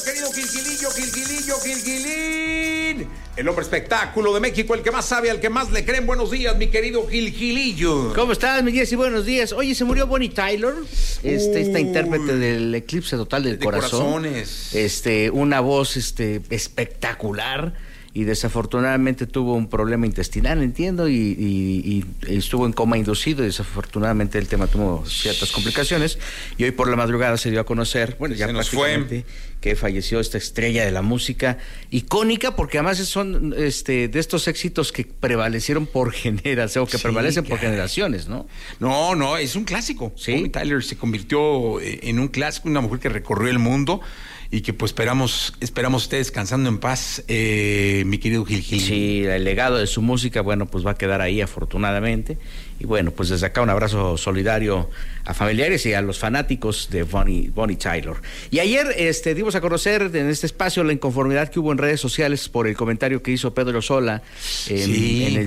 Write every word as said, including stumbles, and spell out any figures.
querido Gilgilillo, Gilgilillo, Gilgilín. El hombre espectáculo de México, el que más sabe, al que más le creen. Buenos días, mi querido Gilgilillo. ¿Cómo estás, mi Jessy? Buenos días. Oye, se murió Bonnie Tyler, este, esta intérprete del Eclipse Total del de Corazón. Corazones. Este, una voz este, espectacular. Y desafortunadamente tuvo un problema intestinal, entiendo, y, y, y estuvo en coma inducido, y desafortunadamente el tema tuvo ciertas complicaciones, y hoy por la madrugada se dio a conocer, bueno, ya Se nos prácticamente, fue. que falleció esta estrella de la música, icónica, porque además son este de estos éxitos que prevalecieron por generaciones, o que Sí, prevalecen por claro. generaciones, ¿no? No, no, es un clásico. Sí. Bonnie Tyler se convirtió en un clásico, una mujer que recorrió el mundo y que pues esperamos, esperamos esté descansando en paz, eh, mi querido Gil Gil. Sí, el legado de su música, bueno, pues va a quedar ahí afortunadamente. Y bueno, pues desde acá un abrazo solidario a familiares y a los fanáticos de Bonnie, Bonnie Tyler. Y ayer este, dimos a conocer en este espacio la inconformidad que hubo en redes sociales por el comentario que hizo Pedro Sola en, Sí. en el